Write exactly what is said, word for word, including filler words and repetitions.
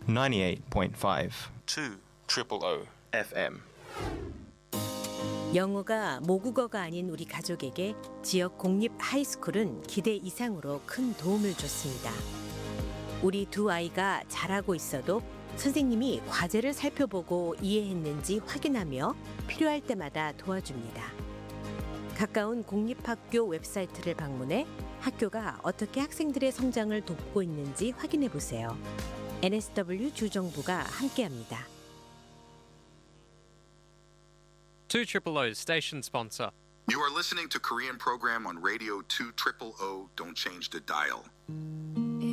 ninety-eight point five two triple O 에프엠. 영어가 모국어가 아닌 우리 가족에게 지역 공립 하이스쿨은 기대 이상으로 큰 도움을 줬습니다. 우리 두 아이가 잘하고 있어도 선생님이 과제를 살펴보고 이해했는지 확인하며 필요할 때마다 도와줍니다. 가까운 공립학교 웹사이트를 방문해 학교가 어떻게 학생들의 성장을 돕고 있는지 확인해 보세요. 엔에스더블유 주정부가 함께합니다. two triple O's station sponsor. You are listening to Korean program on Radio two triple O. Don't change the dial.